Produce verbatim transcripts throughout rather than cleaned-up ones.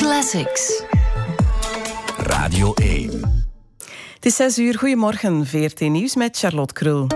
Classics. Radio één. Het is zes uur. Goedemorgen. V R T Nieuws met Charlotte Krul.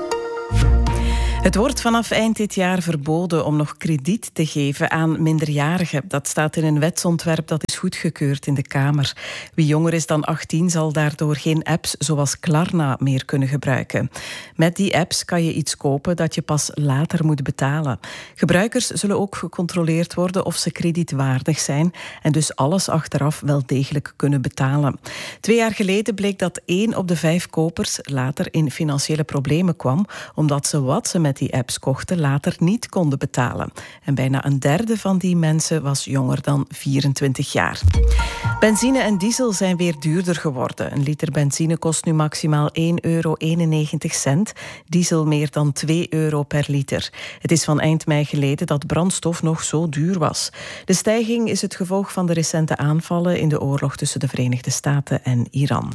Het wordt vanaf eind dit jaar verboden om nog krediet te geven aan minderjarigen. Dat staat in een wetsontwerp dat is goedgekeurd in de Kamer. Wie jonger is dan achttien zal daardoor geen apps zoals Klarna meer kunnen gebruiken. Met die apps kan je iets kopen dat je pas later moet betalen. Gebruikers zullen ook gecontroleerd worden of ze kredietwaardig zijn en dus alles achteraf wel degelijk kunnen betalen. Twee jaar geleden bleek dat één op de vijf kopers later in financiële problemen kwam, omdat ze wat ze met die apps kochten later niet konden betalen. En bijna een derde van die mensen was jonger dan vierentwintig jaar. Benzine en diesel zijn weer duurder geworden. Een liter benzine kost nu maximaal één euro eenennegentig. Diesel meer dan twee euro per liter. Het is van eind mei geleden dat brandstof nog zo duur was. De stijging is het gevolg van de recente aanvallen in de oorlog tussen de Verenigde Staten en Iran.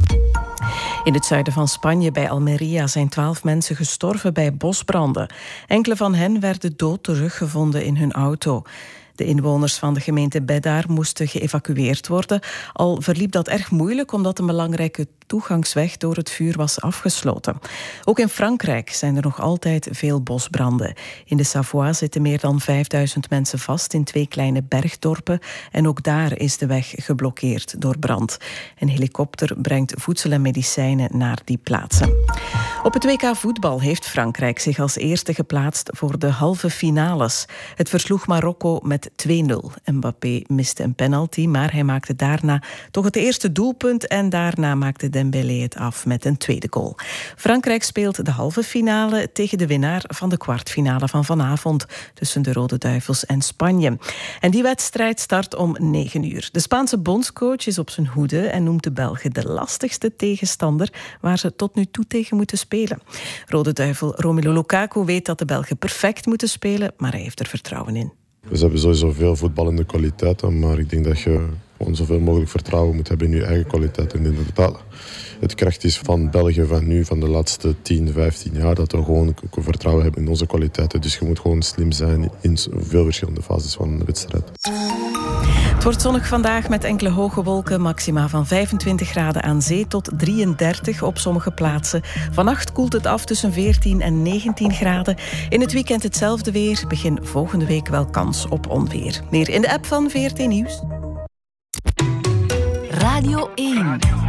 In het zuiden van Spanje, bij Almería, zijn twaalf mensen gestorven bij bosbranden. Enkele van hen werden dood teruggevonden in hun auto. De inwoners van de gemeente Bédar moesten geëvacueerd worden. Al verliep dat erg moeilijk omdat een belangrijke toegangsweg door het vuur was afgesloten. Ook in Frankrijk zijn er nog altijd veel bosbranden. In de Savoie zitten meer dan vijfduizend mensen vast in twee kleine bergdorpen. En ook daar is de weg geblokkeerd door brand. Een helikopter brengt voedsel en medicijnen naar die plaatsen. Op het W K voetbal heeft Frankrijk zich als eerste geplaatst voor de halve finales. Het versloeg Marokko met twee nul. Mbappé miste een penalty, maar hij maakte daarna toch het eerste doelpunt en daarna maakte Dembélé het af met een tweede goal. Frankrijk speelt de halve finale tegen de winnaar van de kwartfinale van vanavond tussen de Rode Duivels en Spanje. En die wedstrijd start om negen uur. De Spaanse bondscoach is op zijn hoede en noemt de Belgen de lastigste tegenstander waar ze tot nu toe tegen moeten spelen. Rode Duivel Romelu Lukaku weet dat de Belgen perfect moeten spelen, maar hij heeft er vertrouwen in. We hebben sowieso veel voetballende kwaliteiten, maar ik denk dat je gewoon zoveel mogelijk vertrouwen moet hebben in je eigen kwaliteit en in de betalen. Het kracht is van België van nu, van de laatste tien, vijftien jaar, dat we gewoon vertrouwen hebben in onze kwaliteiten. Dus je moet gewoon slim zijn in veel verschillende fases van de wedstrijd. Het wordt zonnig vandaag met enkele hoge wolken, maxima van vijfentwintig graden aan zee tot drieëndertig op sommige plaatsen. Vannacht koelt het af tussen veertien en negentien graden. In het weekend hetzelfde weer, begin volgende week wel kans op onweer. Meer in de app van V R T Nieuws. Radio één.